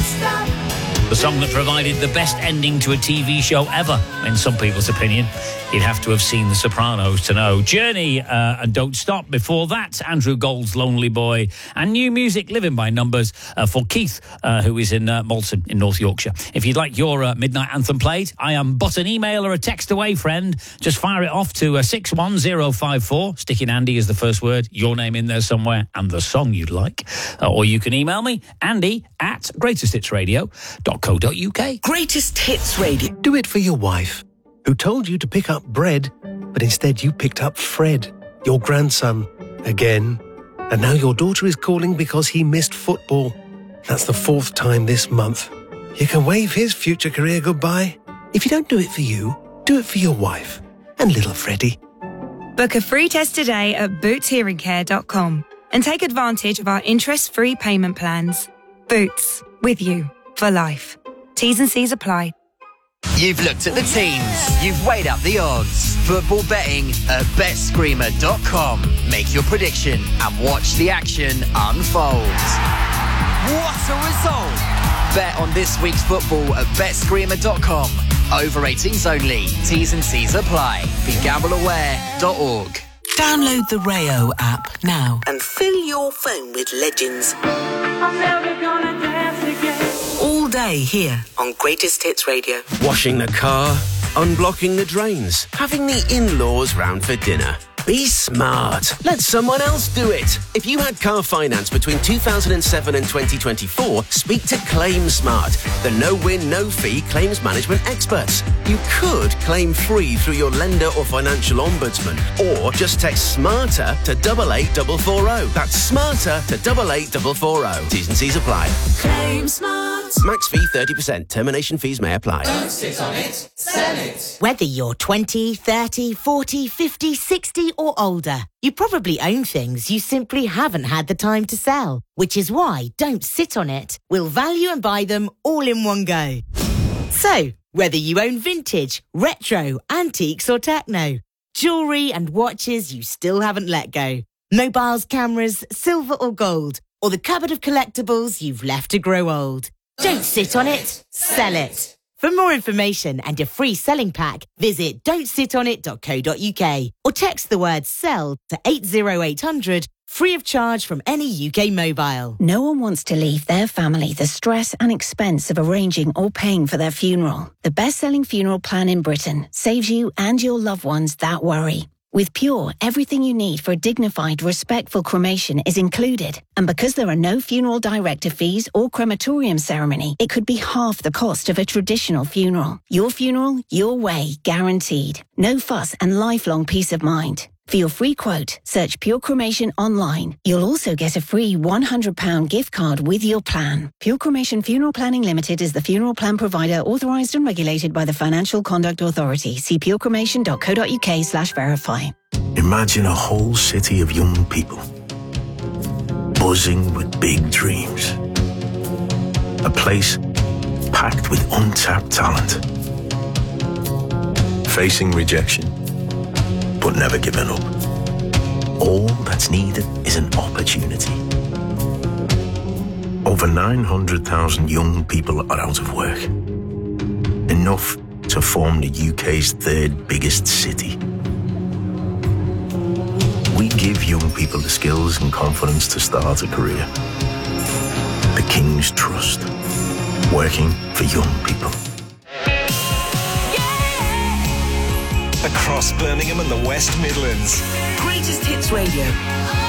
The song that provided the best ending to a TV show ever, in some people's opinion. You'd have to have seen The Sopranos to know. Journey and Don't Stop. Before that, Andrew Gold's Lonely Boy. And new music, Living by Numbers, for Keith, who is in Malton in North Yorkshire. If you'd like your midnight anthem played, I am but an email or a text away, friend. Just fire it off to 61054. Stick in Andy as the first word, your name in there somewhere, and the song you'd like. Or you can email me, andy@greatesthitsradio.co.uk. Greatest Hits Radio. Do it for your wife, who told you to pick up bread, but instead you picked up Fred, your grandson, again. And now your daughter is calling because he missed football. That's the 4th time this month. You can wave his future career goodbye. If you don't do it for you, do it for your wife and little Freddie. Book a free test today at bootshearingcare.com and take advantage of our interest-free payment plans. Boots, with you for life. T's and C's apply. You've looked at the teams, you've weighed up the odds. Football betting at betscreamer.com. Make your prediction and watch the action unfold. What a result! Bet on this week's football at betscreamer.com. Over 18s only. T's and C's apply. BeGambleAware.org. Download the Rayo app now and fill your phone with legends. I'm never gonna dance again. All day here on Greatest Hits Radio. Washing the car, unblocking the drains, having the in-laws round for dinner. Be smart. Let someone else do it. If you had car finance between 2007 and 2024, speak to Claim Smart, the no-win, no-fee claims management experts. You could claim free through your lender or financial ombudsman, or just text SMARTER to 88440. That's SMARTER to 88440. T's and C's apply. Claim Smart. Max fee 30%. Termination fees may apply. Don't sit on it, sell it. Whether you're 20, 30, 40, 50, 60 or older, you probably own things you simply haven't had the time to sell, which is why Don't Sit on It will value and buy them all in one go. So, whether you own vintage, retro, antiques or techno, jewellery and watches you still haven't let go, mobiles, cameras, silver or gold, or the cupboard of collectibles you've left to grow old. Don't sit on it, sell it. For more information and a free selling pack, visit don'tsitonit.co.uk or text the word SELL to 80800, free of charge from any UK mobile. No one wants to leave their family the stress and expense of arranging or paying for their funeral. The best-selling funeral plan in Britain saves you and your loved ones that worry. With Pure, everything you need for a dignified, respectful cremation is included. And because there are no funeral director fees or crematorium ceremony, it could be half the cost of a traditional funeral. Your funeral, your way, guaranteed. No fuss and lifelong peace of mind. For your free quote, search Pure Cremation online. You'll also get a free £100 gift card with your plan. Pure Cremation Funeral Planning Limited is the funeral plan provider authorised and regulated by the Financial Conduct Authority. See purecremation.co.uk/verify. Imagine a whole city of young people, buzzing with big dreams. A place packed with untapped talent. Facing rejection, but never giving up. All that's needed is an opportunity. Over 900,000 young people are out of work. Enough to form the UK's 3rd biggest city. We give young people the skills and confidence to start a career. The King's Trust. Working for young people. Across Birmingham and the West Midlands. Greatest Hits Radio.